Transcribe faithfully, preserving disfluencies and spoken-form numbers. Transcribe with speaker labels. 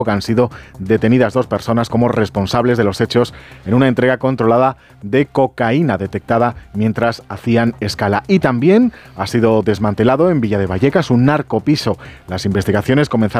Speaker 1: que han sido detenidas dos personas como responsables de los hechos en una entrega controlada de cocaína detectada mientras hacían escala. Y también ha sido desmantelado en Villa de Vallecas un narcopiso. Las investigaciones comenzaron